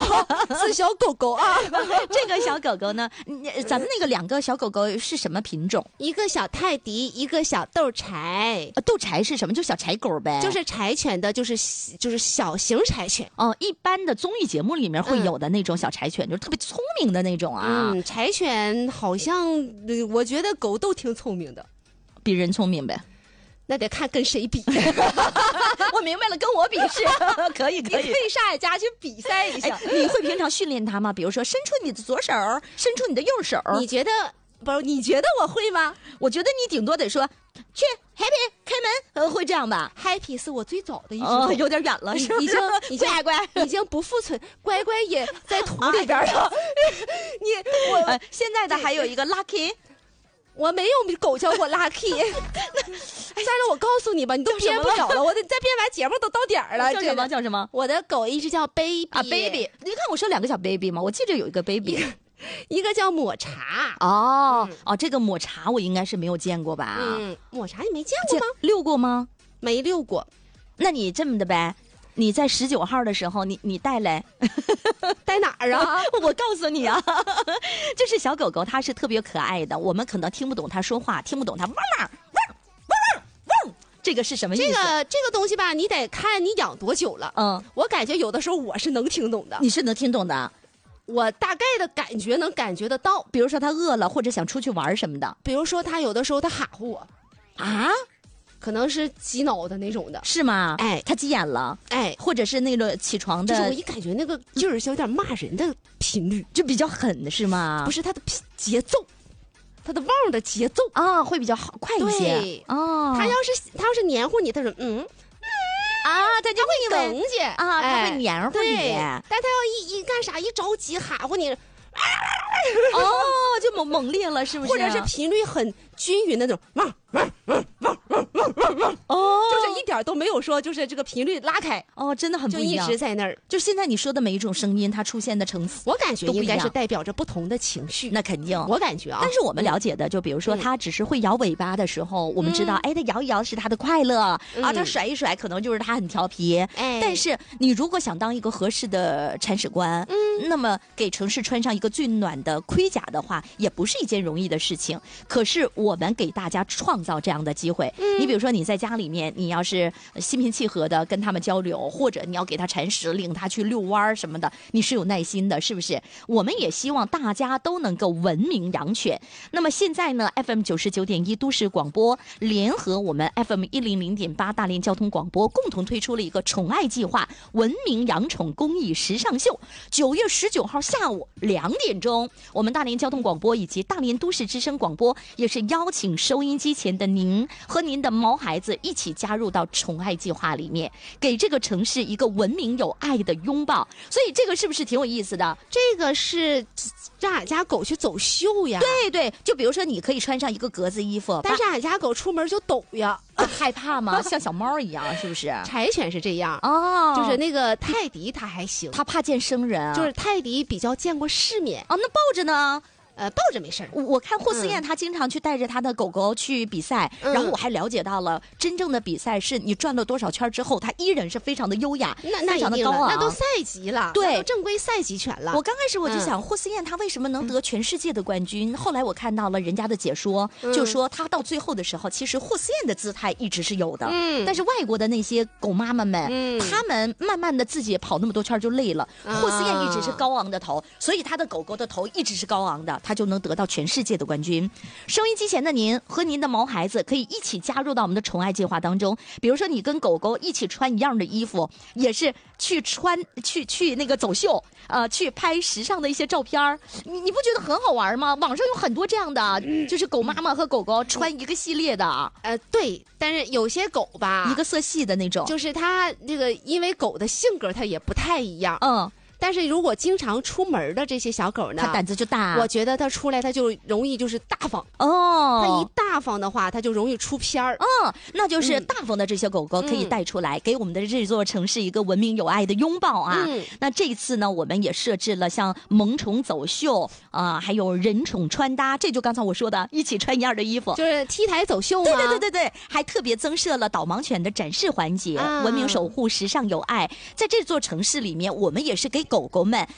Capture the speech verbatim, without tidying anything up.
是小狗狗啊。 这个小狗狗呢，咱们那个两个小狗狗是什么品种？ 一个小泰迪，一个小斗柴。 呃，斗柴是什么？就小柴狗呗， 就是柴犬的，就是就是小型柴犬。 哦，一般的综艺节目里面会有的那种小柴犬，嗯、就是特别聪明的那种啊。 嗯，柴犬好像，我觉得狗都挺聪明的， 比人聪明呗。 那得看跟谁比。 我明白了，跟我比是可以可以。 你可以上俺家去比赛一下。 哎、你会平常训练它吗？比如说伸出你的左手，伸出你的右手。 你觉得不是？你觉得我会吗？ 我觉得你顶多得说去 Happy 开门，呃，会这样吧 ？Happy 是我最早的一只狗、 哦，有点远了，是已经已经乖乖已经不复存，乖乖也在土里边了。你我、 呃、现在的还有一个 Lucky。 我没有狗叫过 Lucky。算了，我告诉你吧，你都编不了了，我得再编完节目都到点儿了。 叫什么叫什么？ 我的狗一直叫 Baby 啊 ，Baby。你看我说两个小 Baby 吗？我记着有一个 Baby， 一个叫抹茶。 哦、嗯、哦，这个抹茶我应该是没有见过吧？ 嗯，抹茶你没见过吗？ 遛过吗？ 没遛过。 那你这么的呗。你在十九号的时候，你你带来， 带哪儿啊？ 我告诉你啊，就是小狗狗，它是特别可爱的。我们可能听不懂它说话，听不懂它汪汪汪汪汪，这个是什么意思？ 这个这个东西吧，你得看你养多久了。 嗯， 我感觉有的时候我是能听懂的。 你是能听懂的？ 我大概的感觉能感觉得到。 比如说它饿了，或者想出去玩什么的。 比如说它有的时候它哈呼我啊。 可能是急脑的那种的， 是吗？ 哎， 他急眼了， 哎， 或者是那个起床的， 就是我一感觉那个劲儿是有点骂人的频率， 就比较狠，是吗？ 不是他的节奏，他的汪的节奏啊，会比较好快一些。 对哦， 他要是他要是黏糊你，他说嗯。 啊，他就会哽去啊，他会黏糊你， 但他要一一干啥一着急哈呼你， 哦，就猛猛烈了，是不是？ 或者是频率很均匀的那种，汪汪汪汪汪汪汪汪， 哦， 就是一点都没有说就是这个频率拉开， 哦，真的很不一样， 就一直在那儿。 就现在你说的每一种声音，它出现的层次， 我感觉应该是代表着不同的情绪。 那肯定， 我感觉啊。 但是我们了解的，就比如说它只是会摇尾巴的时候，我们知道，哎，它摇一摇是它的快乐啊，它甩一甩可能就是它很调皮。 哎， 但是你如果想当一个合适的铲屎官，嗯，那么给城市穿上一个最暖的盔甲的话，也不是一件容易的事情。可是我们给大家创造这样的机会，嗯，你比如说你在家里面，你要是心平气和的跟他们交流，或者你要给他铲屎，领他去遛弯什么的，你是有耐心的，是不是？我们也希望大家都能够文明养犬。那么现在呢 ，F M 九十九点一都市广播联合我们 F M 一零零点八大连交通广播，共同推出了一个宠爱计划文明养宠公益时尚秀。九月十九号下午两点钟，我们大连交通广播以及大连都市之声广播也是邀请收音机前的您和您的毛孩子一起加入到宠爱计划里面，给这个城市一个文明有爱的拥抱。所以这个是不是挺有意思的？ 这个是让俺家狗去走秀呀。 对对，就比如说你可以穿上一个格子衣服， 但是俺家狗出门就抖呀。 害怕吗？像小猫一样，是不是？ 柴犬是这样哦， 就是那个泰迪它还行， 它怕见生人啊。 就是泰迪比较见过世面啊。那抱着呢？ 呃，抱着没事儿。 我看霍思燕她经常去带着她的狗狗去比赛，嗯、然后我还了解到了真正的比赛是你转了多少圈之后，它依然是非常的优雅， 那那非常的高昂， 那都赛级了， 对， 都正规赛级犬了。 我刚开始我就想，嗯、霍思燕她为什么能得全世界的冠军？嗯、后来我看到了人家的解说，嗯、就说她到最后的时候，其实霍思燕的姿态一直是有的，嗯，但是外国的那些狗妈妈们，嗯，他们慢慢的自己跑那么多圈就累了，嗯、霍思燕一直是高昂的头，所以她的狗狗的头一直是高昂的，她就能得到全世界的冠军。收音机前的您和您的毛孩子可以一起加入到我们的宠爱计划当中，比如说你跟狗狗一起穿一样的衣服，也是去穿去去那个走秀，呃，去拍时尚的一些照片，你你不觉得很好玩吗？网上有很多这样的，就是狗妈妈和狗狗穿一个系列的。 呃，对，但是有些狗吧， 一个色系的那种， 就是它这个，因为狗的性格它也不太一样， 嗯。 但是如果经常出门的这些小狗呢， 它胆子就大。 我觉得它出来它就容易就是大方哦。 它一大方的话，它就容易出片儿。 嗯，那就是大方的这些狗狗可以带出来，嗯、给我们的这座城市一个文明有爱的拥抱啊。嗯、那这一次呢，我们也设置了像萌宠走秀啊、呃，还有人宠穿搭，这就刚才我说的，一起穿一样的衣服， 就是 T 台走秀吗？ 对对对对对，还特别增设了导盲犬的展示环节，啊、文明守护时尚有爱。在这座城市里面，我们也是给狗狗们